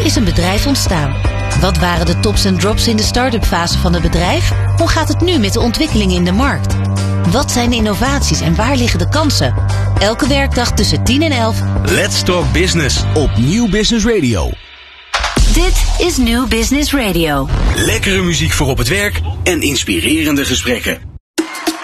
is een bedrijf ontstaan? Wat waren de tops en drops in de start-up fase van het bedrijf? Hoe gaat het nu met de ontwikkelingen in de markt? Wat zijn de innovaties en waar liggen de kansen? Elke werkdag tussen 10 en 11. Let's Talk Business op Nieuw Business Radio. Dit is New Business Radio. Lekkere muziek voor op het werk en inspirerende gesprekken.